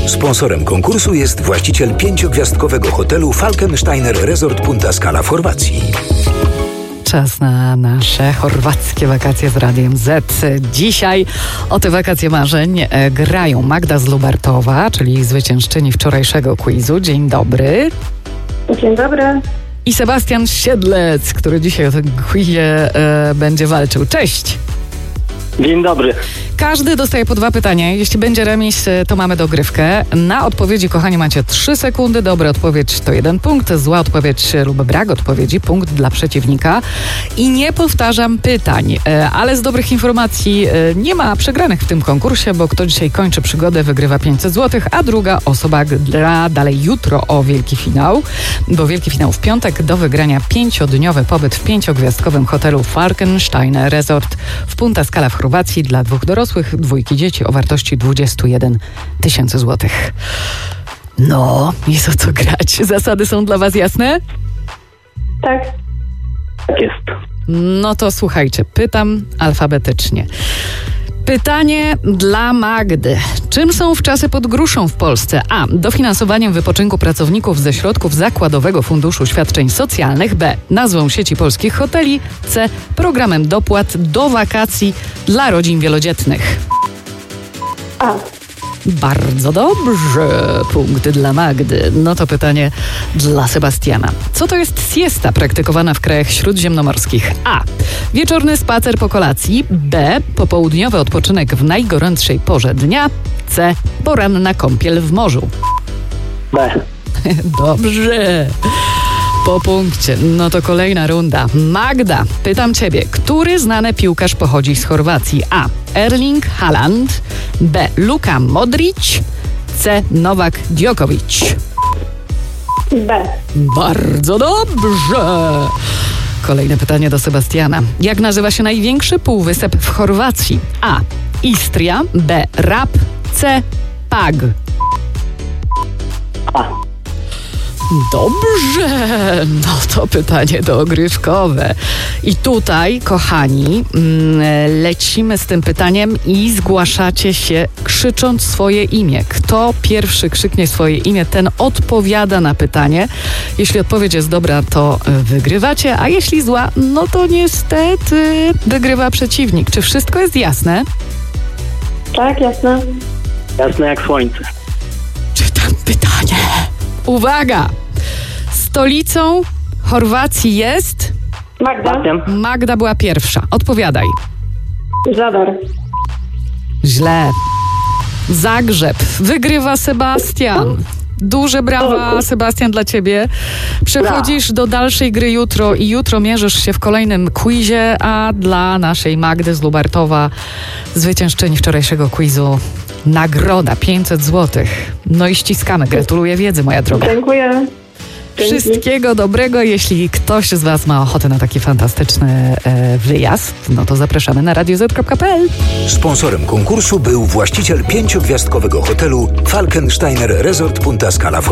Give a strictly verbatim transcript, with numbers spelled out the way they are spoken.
Sponsorem konkursu jest właściciel pięciogwiazdkowego hotelu Falkensteiner Resort Punta Scala w Chorwacji. Czas na nasze chorwackie wakacje z Radiem Z. Dzisiaj o te wakacje marzeń grają Magda z Lubartowa, czyli zwyciężczyni wczorajszego quizu. Dzień dobry. Dzień dobry. I Sebastian Siedlec, który dzisiaj o tym quizie e, będzie walczył. Cześć. Dzień dobry. Każdy dostaje po dwa pytania. Jeśli będzie remis, to mamy dogrywkę. Na odpowiedzi, kochani, macie trzy sekundy. Dobra odpowiedź to jeden punkt. Zła odpowiedź lub brak odpowiedzi, punkt dla przeciwnika. I nie powtarzam pytań. Ale z dobrych informacji nie ma przegranych w tym konkursie, bo kto dzisiaj kończy przygodę, wygrywa pięćset złotych, a druga osoba gra dalej jutro o wielki finał, bo wielki finał w piątek. Do wygrania pięciodniowy pobyt w pięciogwiazdkowym hotelu Falkensteiner Resort w Punta Scala w Chorwacji dla dwóch dorosłych, dwójki dzieci o wartości dwadzieścia jeden tysięcy złotych. No, jest o co grać. Zasady są dla was jasne? Tak. Tak jest. No to słuchajcie, pytam alfabetycznie. Pytanie dla Magdy. Czym są wczasy pod gruszą w Polsce? A. Dofinansowaniem wypoczynku pracowników ze środków Zakładowego Funduszu Świadczeń Socjalnych. B. Nazwą sieci polskich hoteli. C. Programem dopłat do wakacji dla rodzin wielodzietnych. A. Bardzo dobrze. Punkt dla Magdy. No to pytanie dla Sebastiana. Co to jest siesta praktykowana w krajach śródziemnomorskich? A. Wieczorny spacer po kolacji. B. Popołudniowy odpoczynek w najgorętszej porze dnia. C. Poranna kąpiel w morzu. B. Dobrze. Po punkcie. No to kolejna runda. Magda, pytam ciebie, który znany piłkarz pochodzi z Chorwacji? A. Erling Haaland. B. Luka Modric. C. Nowak Djokovic. B. Bardzo dobrze. Kolejne pytanie do Sebastiana. Jak nazywa się największy półwysep w Chorwacji? A. Istria. B. Rab. C. Pag. A. Dobrze, no to pytanie dogrywkowe. I tutaj, kochani, lecimy z tym pytaniem i zgłaszacie się krzycząc swoje imię. Kto pierwszy krzyknie swoje imię, ten odpowiada na pytanie. Jeśli odpowiedź jest dobra, to wygrywacie, a jeśli zła, no to niestety wygrywa przeciwnik. Czy wszystko jest jasne? Tak, jasne. Jasne jak słońce. Czytam pytanie. Uwaga! Stolicą Chorwacji jest... Magda. Sebastian. Magda była pierwsza. Odpowiadaj. Zadar. Źle. Zagrzeb. Wygrywa Sebastian. Duże brawa, Sebastian, dla ciebie. Przechodzisz do dalszej gry jutro i jutro mierzysz się w kolejnym quizie, a dla naszej Magdy z Lubartowa, zwyciężczyni wczorajszego quizu, nagroda pięćset złotych. No i ściskamy. Gratuluję wiedzy, moja droga. Dziękuję. Dzięki. Wszystkiego dobrego. Jeśli ktoś z was ma ochotę na taki fantastyczny e, wyjazd, no to zapraszamy na radio zet kropka pe el. Sponsorem konkursu był właściciel pięciogwiazdkowego hotelu Falkensteiner Resort Punta Scala w